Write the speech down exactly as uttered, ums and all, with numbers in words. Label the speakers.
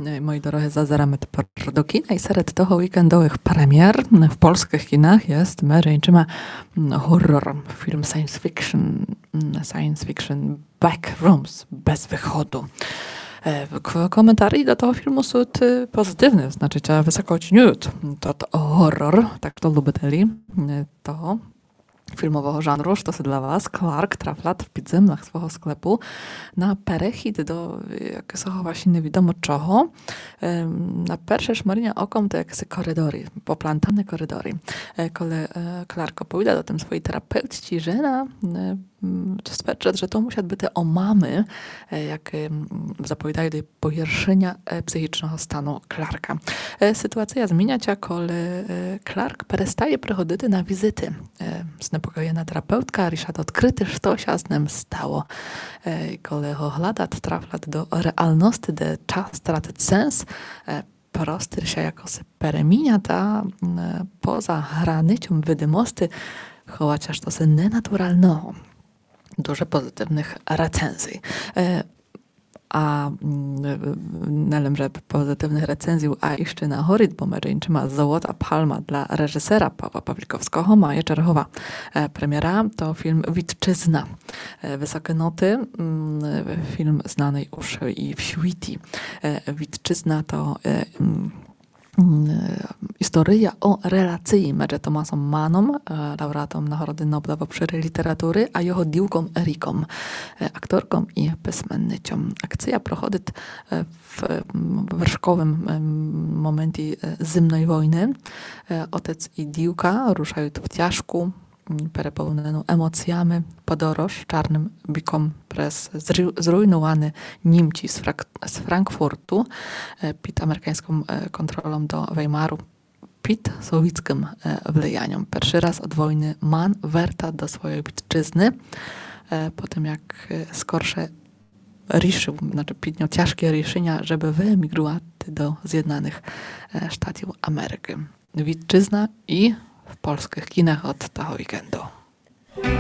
Speaker 1: Moi drodzy, zazeramy tepor do kina i seret toho weekendowych premier w polskich kinach jest mężczyzna horror, film science fiction, science fiction Backrooms, bez wychodu. Komentarze do tego filmu są pozytywne, znaczy, że wysoko oceniują to, to horror, tak to lubiteli toho filmowego żanru, że to jest dla was Clark traflat w pidzemlach swojego sklepu na perechid do jakiegoś właśnie niewiadomo czego. Na pierwsze szmorienia okom to jakieś korydory, poplantane korydory. Kole Clark opowiada o tym swojej terapeutci, że na stwierdza, że to musi być o mamy, jak zapowiadają do pogorszenia psychicznego stanu Clarka. Sytuacja zmienia się, kole Clark przestaje przychodzić na wizyty. Znepokojona terapeutka Richard odkryty, co się z nim stało. Kole ogląda traflat do realności, gdy czas traci sens, prosty się jakoś peremienia ta poza granicą wiadomości, chociaż to jest nienaturalne. Dużo pozytywnych recenzji. A nalem, że pozytywnych recenzji, a jeszcze na horyt, bo mężczyzna Złota Palma dla reżysera Pawła Pawlikowskiego, ma czerwowa premiera, to film Witczyzna. Wysokie noty, film znany już i w świecie. Witczyzna to historia o relacji między Tomasem Mannem, laureatem Nagrody Nobla w obszarze literatury, a jego dziewką Eriką, aktorką i pismennicą. Akcja prochodzi w wierzchowym momencie zimnej wojny. Ojciec i dziewka ruszają w ciężku, perepełnioną emocjami podróż czarnym bikom przez zrujnowany Niemcy z, Frak z Frankfurtu pod amerykańską kontrolą do Weimaru, pod sowieckim wlejaniem. Pierwszy raz od wojny Man wraca do swojej ojczyzny, po tym jak skorsze riszył, znaczy podjął ciężkie ryszenia, żeby wyemigrować do Zjednoczonych Stanów Ameryki. Witczyzna i w polskich kinach od tego weekendu.